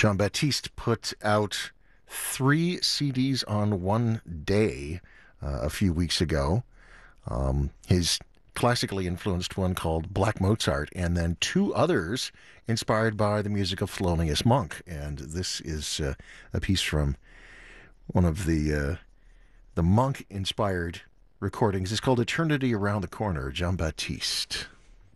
Jean Baptiste put out 3 CDs on one day a few weeks ago. His classically influenced one called Black Mozart, and then two others inspired by the music of Thelonious Monk. And this is a piece from one of the Monk-inspired recordings. It's called Eternity Around the Corner, Jean Baptiste.